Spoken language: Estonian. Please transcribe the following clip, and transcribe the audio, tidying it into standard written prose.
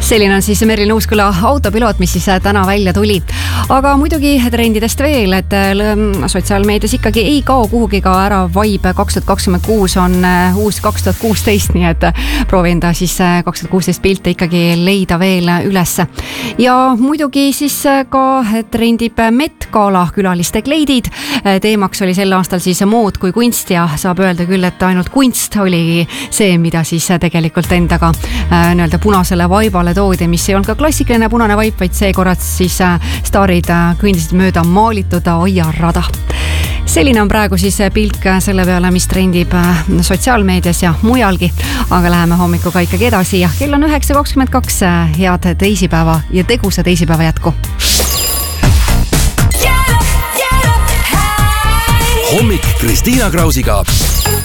Selline on siis Merlin Uusküla autopiloot, mis siis täna välja tuli. Aga muidugi trendidest veel, et sotsiaalmeedias ikkagi ei kao kuhugi ka ära vibe. 2026 on uus 2016, nii et proovi enda siis 2016 pilte ikkagi leida veel ülesse. Ja muidugi siis ka trendib Met Gala külaliste kleidid. Teemaks oli sel aastal siis mood kui kunst ja saab öelda küll, et ainult kunst oli see, mida siis tegelikult endaga nii-öelda punasele vaibale toodi, mis ei olnud ka klassikaline punane vaip, vaid seekorrad siis staarid kõndisid mööda maalitud aiarada. Selline on praegu siis pilk selle peale, mis trendib sotsiaalmeedias ja mujalgi, aga läheme hommikuga ikkagi edasi ja kell on 9.22. Head teisipäeva ja tegusa teisipäeva jätku. Hommik Kristiina Krausiga.